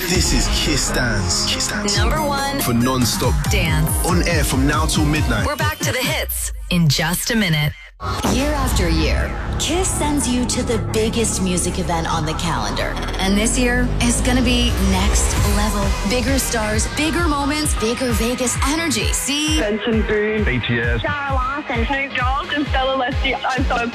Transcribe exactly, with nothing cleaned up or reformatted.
This is Kiss Dance. Kiss Dance. Number one for non-stop dance. On air from now till midnight. We're back to the hits in just a minute. Year after year, Kiss sends you to the biggest music event on the calendar. And this year is gonna be next level. Bigger stars, bigger moments, bigger Vegas energy. See? Benson Boone, B T S, Sarah Larson, Snoop Dogg, and Stella Leslie. I'm so